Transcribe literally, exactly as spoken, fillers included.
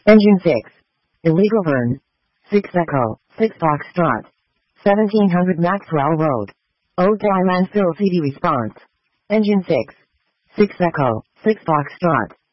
Engine six. Illegal burn. six Echo, six Foxtrot. seventeen hundred Maxwell Road. Ode to landfill C D response. Engine six. six Echo, six Foxtrot.